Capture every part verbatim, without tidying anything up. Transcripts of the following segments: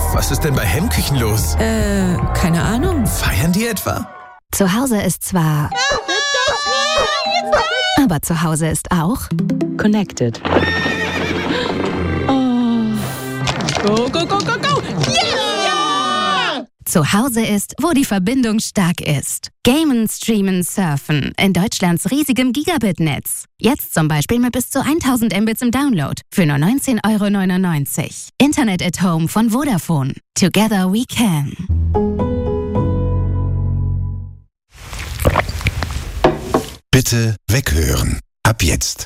Was ist denn bei Hemmküchen los? Äh, keine Ahnung. Feiern die etwa? Zu Hause ist zwar... Aber zu Hause ist auch... Connected. Oh. Go, go, go, go, go! Yeah! Zu Hause ist, wo die Verbindung stark ist. Gamen, streamen, surfen. In Deutschlands riesigem Gigabit-Netz. Jetzt zum Beispiel mit bis zu tausend Mbits im Download. Für nur neunzehn Euro neunundneunzig. Internet at Home von Vodafone. Together we can. Bitte weghören. Ab jetzt.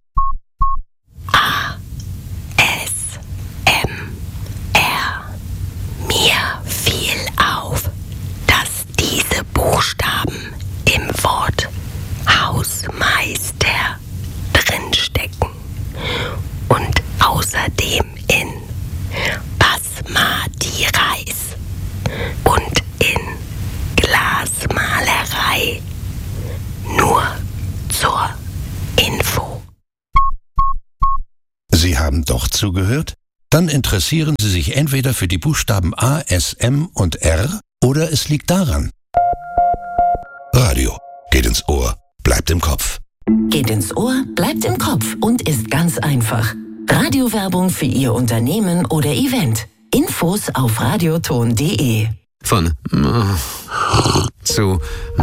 A. S. M. R. Mir fiel auf, dass diese Buchstaben im Wort Hausmeister drinstecken und außerdem in Basmati Reis und in Glasmalerei. Nur zur Info. Sie haben doch zugehört? Dann interessieren Sie sich entweder für die Buchstaben A, S, M und R oder es liegt daran. Radio geht ins Ohr, bleibt im Kopf. Geht ins Ohr, bleibt im Kopf und ist ganz einfach. Radiowerbung für Ihr Unternehmen oder Event. Infos auf radioton punkt de. Von zu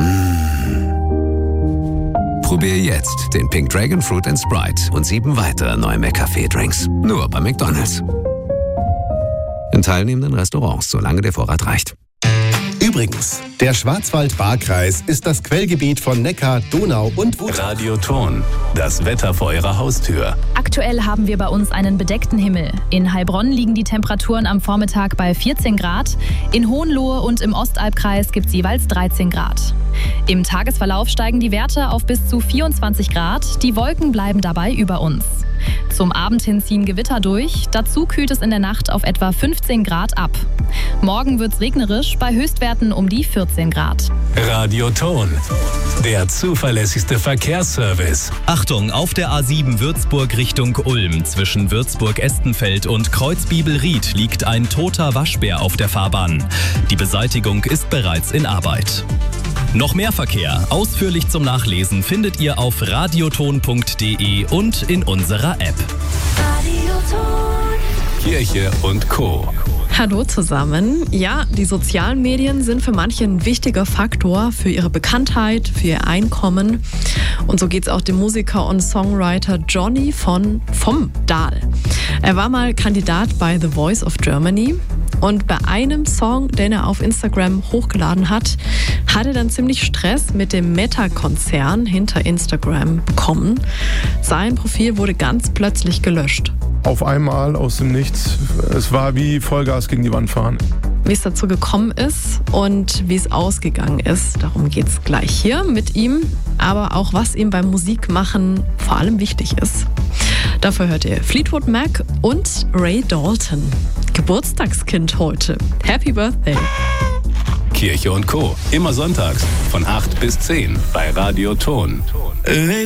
Probier jetzt den Pink Dragon Fruit and Sprite und sieben weitere neue McCafé-Drinks. Nur bei McDonald's. In teilnehmenden Restaurants, solange der Vorrat reicht. Übrigens, der Schwarzwald-Baar-Kreis ist das Quellgebiet von Neckar, Donau und Wutach. Radioton, das Wetter vor Ihrer Haustür. Aktuell haben wir bei uns einen bedeckten Himmel. In Heilbronn liegen die Temperaturen am Vormittag bei vierzehn Grad. In Hohenlohe und im Ostalbkreis gibt es jeweils dreizehn Grad. Im Tagesverlauf steigen die Werte auf bis zu vierundzwanzig Grad. Die Wolken bleiben dabei über uns. Zum Abend hin ziehen Gewitter durch. Dazu kühlt es in der Nacht auf etwa fünfzehn Grad ab. Morgen wird es regnerisch, bei Höchstwerten um die vierzehn Grad. Radioton, der zuverlässigste Verkehrsservice. Achtung, auf der A sieben Würzburg Richtung Ulm. Zwischen Würzburg-Estenfeld und Kreuzbibelried liegt ein toter Waschbär auf der Fahrbahn. Die Beseitigung ist bereits in Arbeit. Noch mehr Verkehr, ausführlich zum Nachlesen, findet ihr auf radioton punkt de und in unserer App. Kirche und Co. Hallo zusammen. Ja, die sozialen Medien sind für manche ein wichtiger Faktor für ihre Bekanntheit, für ihr Einkommen. Und so geht es auch dem Musiker und Songwriter Johnny von vom Dahl. Er war mal Kandidat bei The Voice of Germany. Und bei einem Song, den er auf Instagram hochgeladen hat, hat er dann ziemlich Stress mit dem Meta-Konzern hinter Instagram bekommen. Sein Profil wurde ganz plötzlich gelöscht. Auf einmal aus dem Nichts. Es war wie Vollgas gegen die Wand fahren. Wie es dazu gekommen ist und wie es ausgegangen ist, darum geht es gleich hier mit ihm. Aber auch was ihm beim Musikmachen vor allem wichtig ist. Dafür hört ihr Fleetwood Mac und Ray Dalton. Geburtstagskind heute. Happy Birthday. Kirche und Co. Immer sonntags von acht bis zehn bei Radioton.